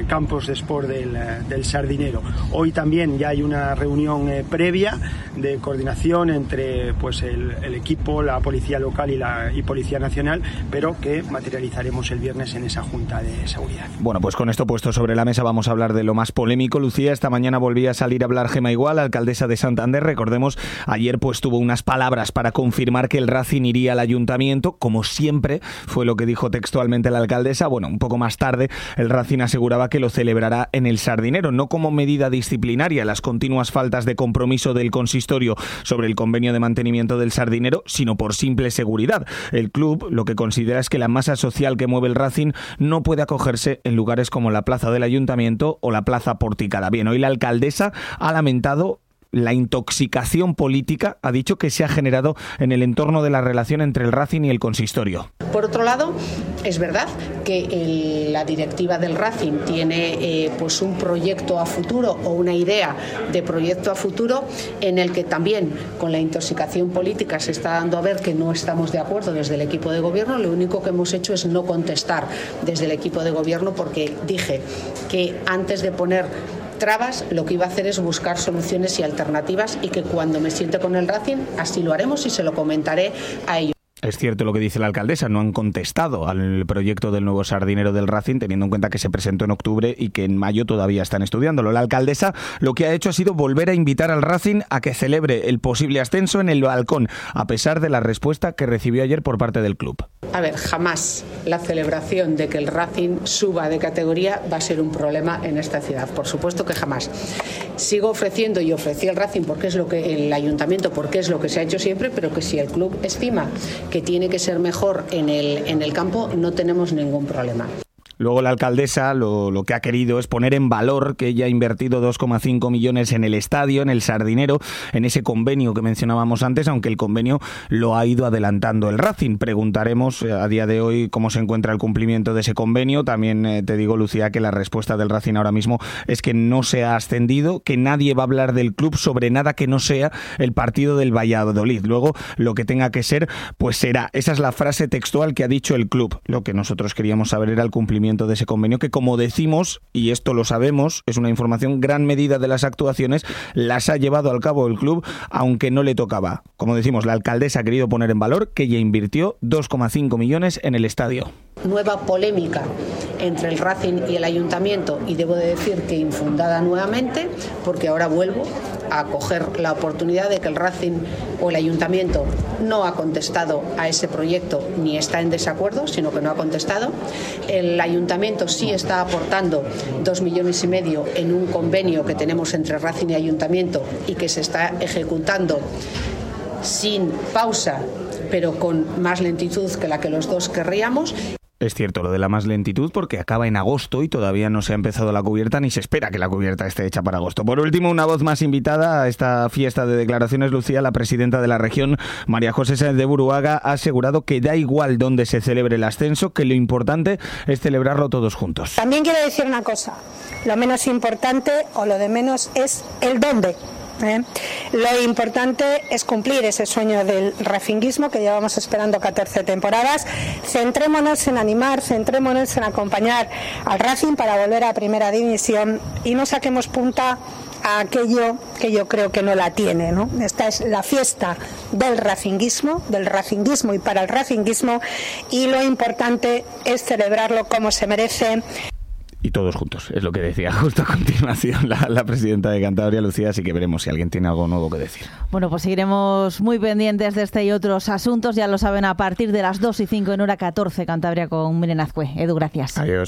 campos de sport del Sardinero. Hoy también ya hay una reunión previa de coordinación entre pues el equipo, la policía local y Policía Nacional, pero que materializaremos el viernes en esa Junta de Seguridad. Bueno, pues con esto puesto sobre la mesa vamos a hablar de lo más polémico. Lucía, esta mañana volvía a salir a hablar Gemma Igual, alcaldesa de Santander. Recordemos, ayer pues tuvo unas palabras para confirmar que el Racing iría al ayuntamiento, como siempre, fue lo que dijo textualmente la alcaldesa. Bueno, un poco más tarde el Racing aseguraba que lo celebrará en el Sardinero, no como medida disciplinaria las continuas faltas de compromiso del consistorio sobre el convenio de mantenimiento del Sardinero, sino por simple seguridad. El club lo que considera es que la masa social que mueve el Racing no puede acogerse en lugares como la plaza del ayuntamiento o la plaza Porticada. Bien, hoy la alcaldesa ha lamentado la intoxicación política, ha dicho, que se ha generado en el entorno de la relación entre el Racing y el consistorio. Por otro lado, es verdad que la directiva del Racing tiene pues un proyecto a futuro o una idea de proyecto a futuro en el que también con la intoxicación política se está dando a ver que no estamos de acuerdo desde el equipo de gobierno. Lo único que hemos hecho es no contestar desde el equipo de gobierno, porque dije que antes de poner trabas, lo que iba a hacer es buscar soluciones y alternativas, y que cuando me siente con el Racing así lo haremos y se lo comentaré a ellos. Es cierto lo que dice la alcaldesa, no han contestado al proyecto del nuevo Sardinero del Racing, teniendo en cuenta que se presentó en octubre y que en mayo todavía están estudiándolo. La alcaldesa lo que ha hecho ha sido volver a invitar al Racing a que celebre el posible ascenso en el balcón, a pesar de la respuesta que recibió ayer por parte del club. A ver, jamás la celebración de que el Racing suba de categoría va a ser un problema en esta ciudad. Por supuesto que jamás. Sigo ofreciendo y ofrecí al Racing porque es lo que el ayuntamiento, porque es lo que se ha hecho siempre, pero que si el club estima que tiene que ser mejor en el campo, no tenemos ningún problema. Luego la alcaldesa lo que ha querido es poner en valor que ella ha invertido 2,5 millones en el estadio, en el Sardinero, en ese convenio que mencionábamos antes, aunque el convenio lo ha ido adelantando el Racing. Preguntaremos a día de hoy cómo se encuentra el cumplimiento de ese convenio. También te digo, Lucía, que la respuesta del Racing ahora mismo es que no se ha ascendido, que nadie va a hablar del club sobre nada que no sea el partido del Valladolid. Luego, lo que tenga que ser, pues será. Esa es la frase textual que ha dicho el club. Lo que nosotros queríamos saber era el cumplimiento de ese convenio, que, como decimos, y esto lo sabemos, es una información, gran medida de las actuaciones las ha llevado al cabo el club, aunque no le tocaba. Como decimos, la alcaldesa ha querido poner en valor que ya invirtió 2,5 millones en el estadio. Nueva polémica entre el Racing y el ayuntamiento, y debo de decir que infundada nuevamente, porque ahora vuelvo a coger la oportunidad de que el Racing o el ayuntamiento no ha contestado a ese proyecto ni está en desacuerdo, sino que no ha contestado. El ayuntamiento sí está aportando 2,5 millones en un convenio que tenemos entre Racing y ayuntamiento y que se está ejecutando sin pausa, pero con más lentitud que la que los dos querríamos. Es cierto lo de la más lentitud, porque acaba en agosto y todavía no se ha empezado la cubierta, ni se espera que la cubierta esté hecha para agosto. Por último, una voz más invitada a esta fiesta de declaraciones, Lucía. La presidenta de la región, María José Sáenz de Buruaga, ha asegurado que da igual dónde se celebre el ascenso, que lo importante es celebrarlo todos juntos. También quiero decir una cosa, lo menos importante o lo de menos es el dónde. Lo importante es cumplir ese sueño del racinguismo que llevamos esperando 14 temporadas. Centrémonos en animar, centrémonos en acompañar al Racing para volver a Primera División y no saquemos punta a aquello que yo creo que no la tiene, ¿no? Esta es la fiesta del racinguismo y para el racinguismo, y lo importante es celebrarlo como se merece. Y todos juntos, es lo que decía justo a continuación la presidenta de Cantabria, Lucía, así que veremos si alguien tiene algo nuevo que decir. Bueno, pues seguiremos muy pendientes de este y otros asuntos, ya lo saben, a partir de las 2:05 en hora 14, Cantabria con Miren Azcue. Edu, gracias. Adiós.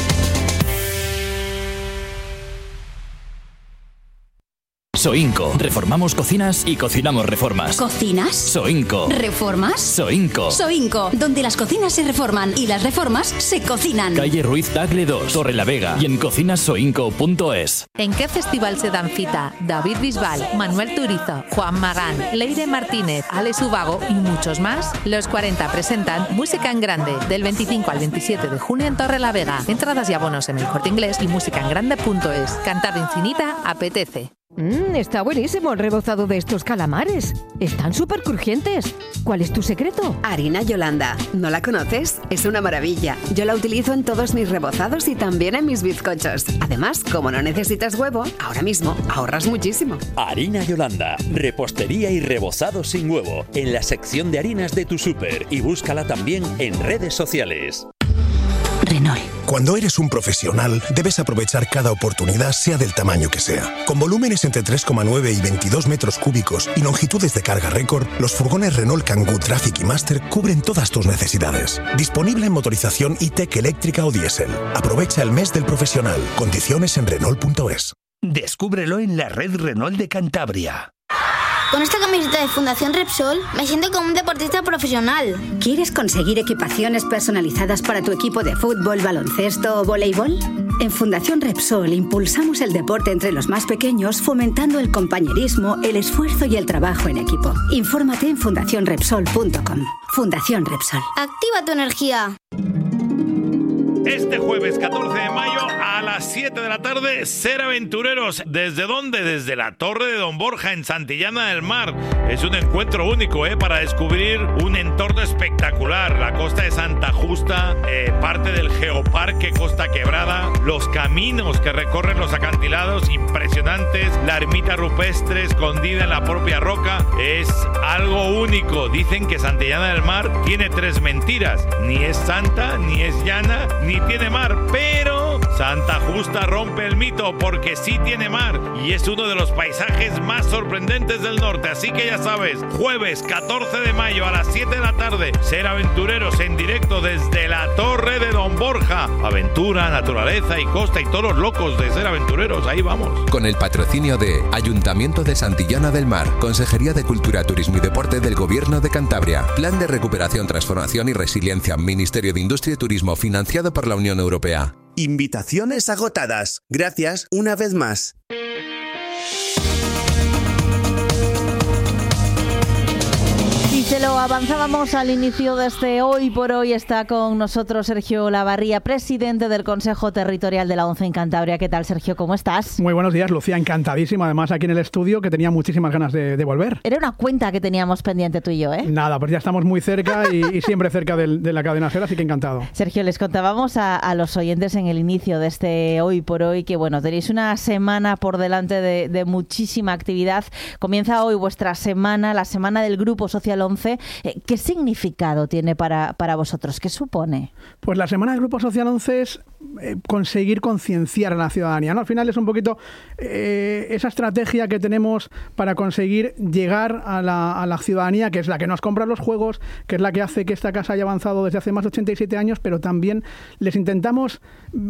Soinco. Reformamos cocinas y cocinamos reformas. ¿Cocinas? Soinco. ¿Reformas? Soinco. Soinco, donde las cocinas se reforman y las reformas se cocinan. Calle Ruiz Tagle 2, Torrelavega, y en cocinasoinco.es. ¿En qué festival se dan cita David Bisbal, Manuel Turizo, Juan Magán, Leire Martínez, Alex Ubago y muchos más? Los 40 presentan Música en Grande, del 25 al 27 de junio en Torrelavega. Entradas y abonos en El Corte Inglés y musicaengrande.es. Cantar infinita apetece. Está buenísimo el rebozado de estos calamares. Están súper crujientes. ¿Cuál es tu secreto? Harina Yolanda. ¿No la conoces? Es una maravilla. Yo la utilizo en todos mis rebozados y también en mis bizcochos. Además, como no necesitas huevo, ahora mismo ahorras muchísimo. Harina Yolanda. Repostería y rebozado sin huevo. En la sección de harinas de tu súper. Y búscala también en redes sociales. Renault. Cuando eres un profesional, debes aprovechar cada oportunidad, sea del tamaño que sea. Con volúmenes entre 3,9 y 22 metros cúbicos y longitudes de carga récord, los furgones Renault Kangoo Traffic y Master cubren todas tus necesidades. Disponible en motorización e-Tech eléctrica o diésel. Aprovecha el mes del profesional. Condiciones en Renault.es. Descúbrelo en la red Renault de Cantabria. Con esta camiseta de Fundación Repsol me siento como un deportista profesional. ¿Quieres conseguir equipaciones personalizadas para tu equipo de fútbol, baloncesto o voleibol? En Fundación Repsol impulsamos el deporte entre los más pequeños, fomentando el compañerismo, el esfuerzo y el trabajo en equipo. Infórmate en fundacionrepsol.com. Fundación Repsol. Activa tu energía. Este jueves 14 de mayo a las 7 de la tarde, Ser Aventureros. ¿Desde dónde? Desde la Torre de Don Borja en Santillana del Mar. Es un encuentro único para descubrir un entorno espectacular. La costa de Santa Justa, parte del Geoparque Costa Quebrada, los caminos que recorren los acantilados impresionantes, la ermita rupestre escondida en la propia roca. Es algo único. Dicen que Santillana del Mar tiene 3 mentiras. Ni es santa, ni es llana, ni tiene mar, pero Santa Justa rompe el mito porque sí tiene mar y es uno de los paisajes más sorprendentes del norte. Así que ya sabes, jueves 14 de mayo a las 7 de la tarde, Ser Aventureros en directo desde la Torre de Don Borja. Aventura, naturaleza y costa y todos los locos de Ser Aventureros, ahí vamos. Con el patrocinio de Ayuntamiento de Santillana del Mar, Consejería de Cultura, Turismo y Deporte del Gobierno de Cantabria, Plan de Recuperación, Transformación y Resiliencia, Ministerio de Industria y Turismo, financiado por la Unión Europea. Invitaciones agotadas. Gracias una vez más. Se lo avanzábamos al inicio de este Hoy por Hoy. Está con nosotros Sergio Olavarría, presidente del Consejo Territorial de la ONCE en Cantabria. ¿Qué tal, Sergio? ¿Cómo estás? Muy buenos días, Lucía. Encantadísimo, además, aquí en el estudio, que tenía muchísimas ganas de volver. Era una cuenta que teníamos pendiente tú y yo, ¿eh? Nada, pues ya estamos muy cerca y siempre cerca de la cadena SER, así que encantado. Sergio, les contábamos a los oyentes en el inicio de este Hoy por Hoy que, bueno, tenéis una semana por delante de muchísima actividad. Comienza hoy vuestra semana, la semana del Grupo Social 11. ¿Qué significado tiene para vosotros? ¿Qué supone? Pues la Semana del Grupo Social 11 es conseguir concienciar a la ciudadanía, ¿no? Al final es un poquito esa estrategia que tenemos para conseguir llegar a la ciudadanía, que es la que nos compra los juegos, que es la que hace que esta casa haya avanzado desde hace más de 87 años, pero también les intentamos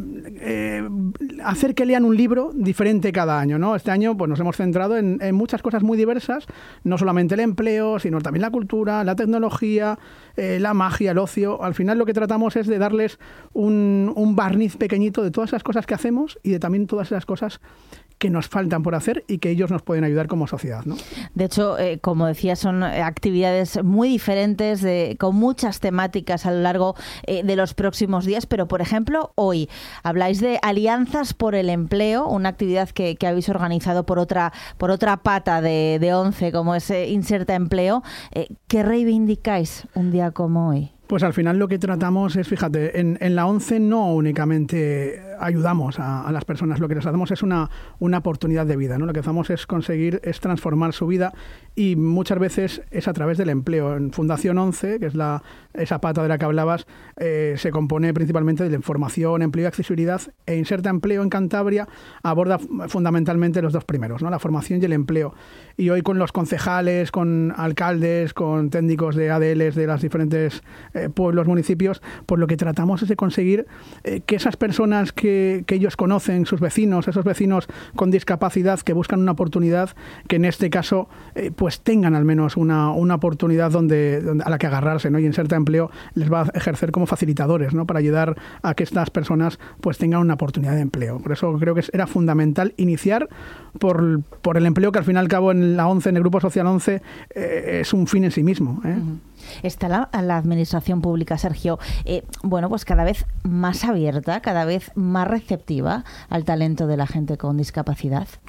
hacer que lean un libro diferente cada año, ¿no? Este año pues nos hemos centrado en muchas cosas muy diversas, no solamente el empleo, sino también la cultura, la tecnología, la magia, el ocio. Al final lo que tratamos es de darles un barniz pequeñito de todas esas cosas que hacemos y de también todas esas cosas que nos faltan por hacer y que ellos nos pueden ayudar como sociedad, ¿no? De hecho, como decía, son actividades muy diferentes, con muchas temáticas a lo largo de los próximos días, pero por ejemplo, hoy habláis de Alianzas por el Empleo, una actividad que habéis organizado por otra pata de ONCE, como es Inserta Empleo. ¿Qué reivindicáis un día como hoy? Pues al final lo que tratamos es, fíjate, en la ONCE no únicamente ayudamos a las personas, lo que les damos es una oportunidad de vida, ¿no? Lo que hacemos es conseguir transformar su vida y muchas veces es a través del empleo. En Fundación 11, que es esa pata de la que hablabas, se compone principalmente de la información, empleo y accesibilidad, e Inserta Empleo en Cantabria aborda fundamentalmente los dos primeros, ¿no? La formación y el empleo. Y hoy con los concejales, con alcaldes, con técnicos de ADLs de las diferentes pueblos, municipios, pues lo que tratamos es de conseguir que esas personas que ellos conocen, sus vecinos, esos vecinos con discapacidad que buscan una oportunidad, que en este caso pues tengan al menos una oportunidad donde a la que agarrarse, ¿no? Y Inserta Empleo les va a ejercer como facilitadores, ¿no? Para ayudar a que estas personas pues tengan una oportunidad de empleo. Por eso creo que era fundamental iniciar por el empleo, que al fin y al cabo en la 11, en el Grupo Social 11, es un fin en sí mismo, ¿eh? Uh-huh. Está la administración pública, Sergio, bueno, pues cada vez más abierta, cada vez más receptiva al talento de la gente con discapacidad.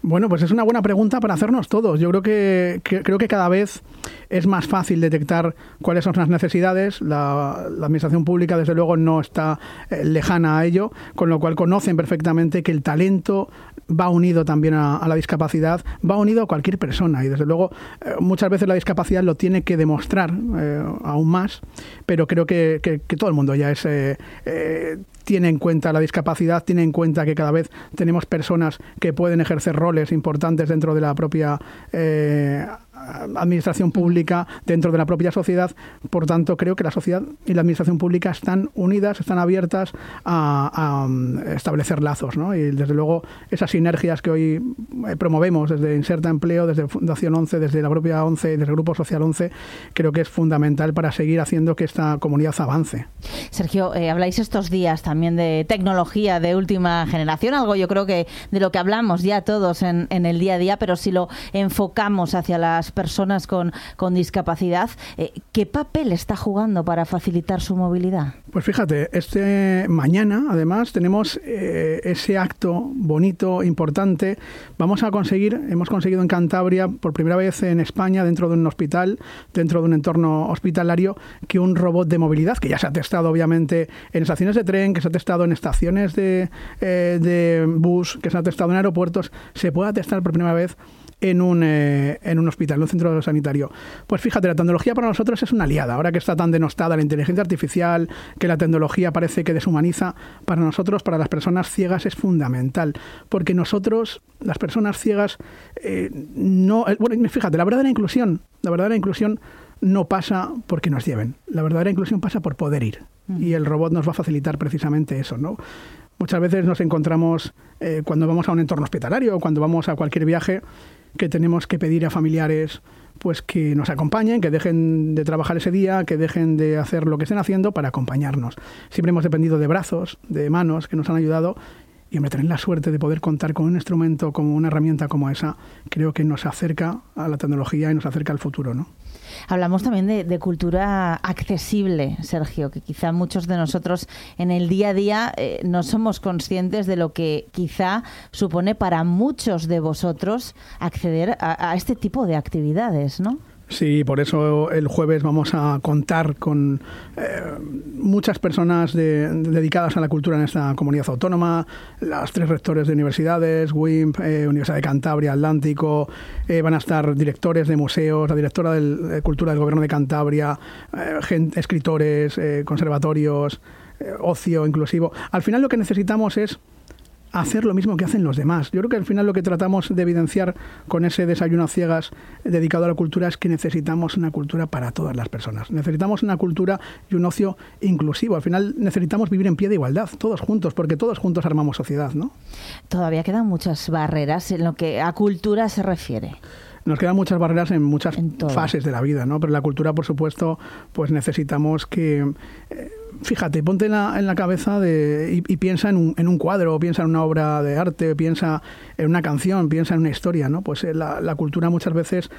Bueno, pues es una buena pregunta para hacernos todos. Yo creo que cada vez es más fácil detectar cuáles son las necesidades. La administración pública, desde luego, no está lejana a ello, con lo cual conocen perfectamente que el talento va unido también a la discapacidad, va unido a cualquier persona, y desde luego muchas veces la discapacidad lo tiene que demostrar aún más, pero creo que todo el mundo ya tiene en cuenta la discapacidad, tiene en cuenta que cada vez tenemos personas que pueden ejercer roles importantes dentro de la propia administración pública, dentro de la propia sociedad. Por tanto, creo que la sociedad y la administración pública están unidas, están abiertas a establecer lazos, ¿no? Y desde luego esas sinergias que hoy promovemos desde Inserta Empleo, desde Fundación 11, desde la propia 11 y desde el Grupo Social 11, creo que es fundamental para seguir haciendo que esta comunidad avance. Sergio, habláis estos días también de tecnología de última generación, algo yo creo que de lo que hablamos ya todos en el día a día, pero si lo enfocamos hacia las personas con discapacidad, ¿qué papel está jugando para facilitar su movilidad? Pues fíjate, mañana además tenemos ese acto bonito, importante. Hemos conseguido en Cantabria, por primera vez en España, dentro de un hospital, dentro de un entorno hospitalario, que un robot de movilidad, que ya se ha testado obviamente en estaciones de tren, que se ha testado en estaciones de bus, que se ha testado en aeropuertos, se pueda testar por primera vez en un hospital, en un centro sanitario. Pues fíjate, la tecnología para nosotros es una aliada. Ahora que está tan denostada la inteligencia artificial, que la tecnología parece que deshumaniza, para nosotros, para las personas ciegas, es fundamental. Porque nosotros, las personas ciegas, fíjate, la verdadera inclusión no pasa porque nos lleven. La verdadera inclusión pasa por poder ir. Y el robot nos va a facilitar precisamente eso, ¿no? Muchas veces nos encontramos cuando vamos a un entorno hospitalario o cuando vamos a cualquier viaje, que tenemos que pedir a familiares pues que nos acompañen, que dejen de trabajar ese día, que dejen de hacer lo que estén haciendo para acompañarnos. Siempre hemos dependido de brazos, de manos que nos han ayudado, y tener la suerte de poder contar con un instrumento, como una herramienta como esa, creo que nos acerca a la tecnología y nos acerca al futuro, ¿no? Hablamos también de cultura accesible, Sergio, que quizá muchos de nosotros en el día a día no somos conscientes de lo que quizá supone para muchos de vosotros acceder a este tipo de actividades, ¿no? Sí, por eso el jueves vamos a contar con muchas personas dedicadas a la cultura en esta comunidad autónoma, las 3 rectores de universidades, WIMP, Universidad de Cantabria, Atlántico, van a estar directores de museos, la directora de Cultura del Gobierno de Cantabria, escritores, conservatorios, ocio inclusivo. Al final lo que necesitamos es hacer lo mismo que hacen los demás. Yo creo que al final lo que tratamos de evidenciar con ese desayuno a ciegas dedicado a la cultura es que necesitamos una cultura para todas las personas. Necesitamos una cultura y un ocio inclusivo. Al final necesitamos vivir en pie de igualdad, todos juntos, porque todos juntos armamos sociedad, ¿no? Todavía quedan muchas barreras en lo que a cultura se refiere. Nos quedan muchas barreras en muchas fases de la vida, ¿no? Pero la cultura, por supuesto, pues necesitamos que... Fíjate, ponte en la cabeza y piensa en un cuadro, piensa en una obra de arte, piensa en una canción, piensa en una historia, ¿no? Pues la cultura muchas veces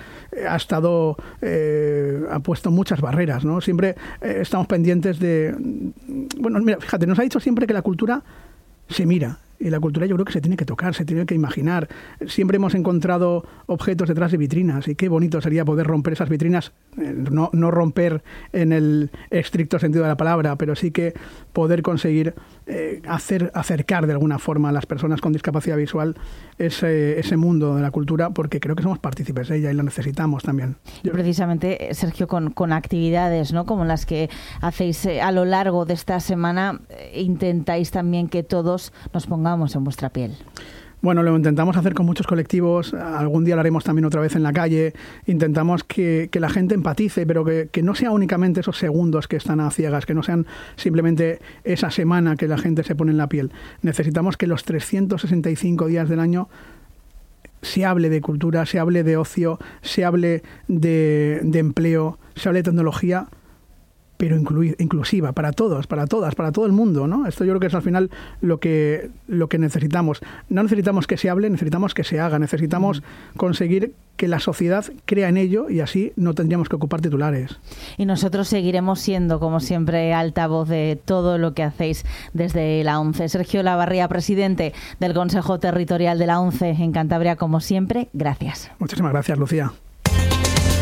ha puesto muchas barreras, ¿no? Siempre estamos pendientes de... Bueno, mira, fíjate, nos ha dicho siempre que la cultura se mira. Y la cultura yo creo que se tiene que tocar, se tiene que imaginar. Siempre hemos encontrado objetos detrás de vitrinas y qué bonito sería poder romper esas vitrinas, no romper en el estricto sentido de la palabra, pero sí que poder conseguir acercar de alguna forma a las personas con discapacidad visual ese mundo de la cultura, porque creo que somos partícipes de ella y la necesitamos también. Y precisamente, Sergio, con actividades, ¿no?, como las que hacéis a lo largo de esta semana, intentáis también que todos nos pongamos en vuestra piel. Bueno, lo intentamos hacer con muchos colectivos, algún día lo haremos también otra vez en la calle, intentamos que la gente empatice, pero que no sea únicamente esos segundos que están a ciegas, que no sean simplemente esa semana que la gente se pone en la piel. Necesitamos que los 365 días del año se hable de cultura, se hable de ocio, se hable de empleo, se hable de tecnología, pero inclusiva, para todos, para todas, para todo el mundo, ¿no? Esto yo creo que es al final lo que necesitamos. No necesitamos que se hable, necesitamos que se haga, necesitamos conseguir que la sociedad crea en ello y así no tendríamos que ocupar titulares. Y nosotros seguiremos siendo, como siempre, altavoz de todo lo que hacéis desde la ONCE. Sergio Lavarría, presidente del Consejo Territorial de la ONCE en Cantabria, como siempre, gracias. Muchísimas gracias, Lucía.